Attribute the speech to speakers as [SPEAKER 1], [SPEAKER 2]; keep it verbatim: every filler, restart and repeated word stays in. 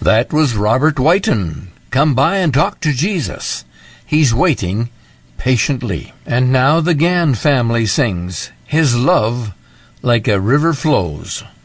[SPEAKER 1] That was Robert Whiten. Come by and talk to Jesus. He's waiting patiently. And now the Gann family sings, His love like a river flows.